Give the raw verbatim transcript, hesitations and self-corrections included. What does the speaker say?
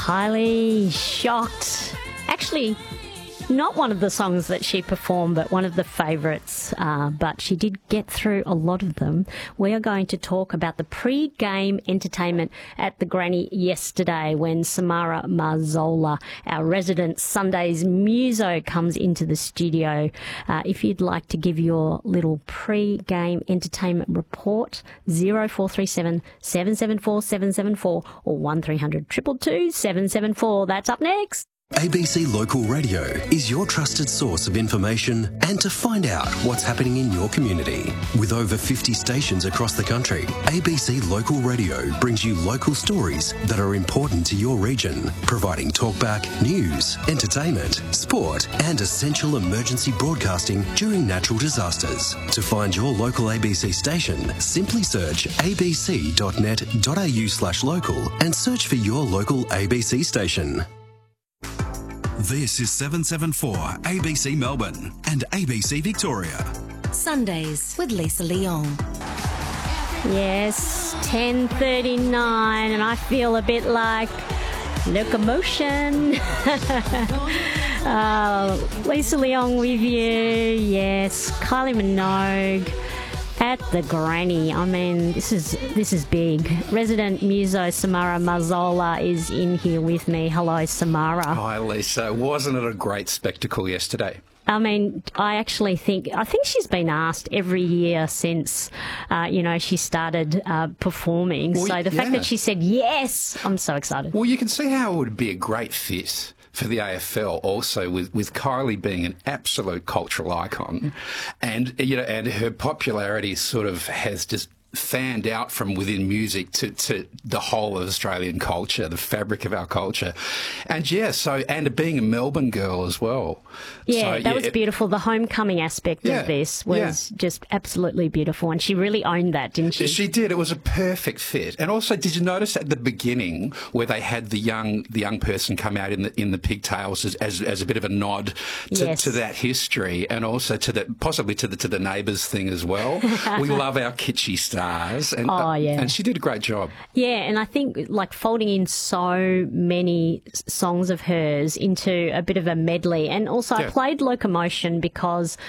Kylie, shocked. Actually, not one of the songs that she performed, but one of the favourites. Uh, but she did get through a lot of them. We are going to talk about the pre-game entertainment at the Granny yesterday when Samara Marzola, our resident Sundays muso, comes into the studio. Uh, if you'd like to give your little pre-game entertainment report, zero four three seven, seven seven four, seven seven four or one three hundred, two two two, seven seven four. That's up next. A B C Local Radio is your trusted source of information and to find out what's happening in your community. With over fifty stations across the country, A B C Local Radio brings you local stories that are important to your region, providing talkback, news, entertainment, sport and essential emergency broadcasting during natural disasters. To find your local A B C station, simply search abc.net.au slash local and search for your local A B C station. This is seven seven four A B C Melbourne and A B C Victoria. Sundays with Lisa Leong. Yes, ten thirty-nine, and I feel a bit like locomotion. uh, Lisa Leong with you. Yes, Kylie Minogue at the Granny. I mean, this is this is big. Resident muso Samara Marzola is in here with me. Hello, Samara. Hi, Lisa. Wasn't it a great spectacle yesterday? I mean, I actually think, I think she's been asked every year since, uh, you know, she started uh, performing. Well, so the yeah. fact that she said yes, I'm so excited. Well, you can see how it would be a great fit for the A F L also with, with Kylie being an absolute cultural icon and, you know, and her popularity sort of has just fanned out from within music to, to the whole of Australian culture, the fabric of our culture. And yeah, so, and being a Melbourne girl as well. Yeah, so, that yeah, was it, beautiful. The homecoming aspect Yeah, of this was yeah. just absolutely beautiful. And she really owned that, didn't she? She did. It was a perfect fit. And also, did you notice at the beginning where they had the young the young person come out in the in the pigtails as as, as a bit of a nod to, Yes. to that history, and also to the possibly to the to the neighbours thing as well. We love our kitschy stars, and Oh, yeah. and she did a great job. Yeah, and I think like folding in so many s- songs of hers into a bit of a medley. And also I Yeah. played Locomotion because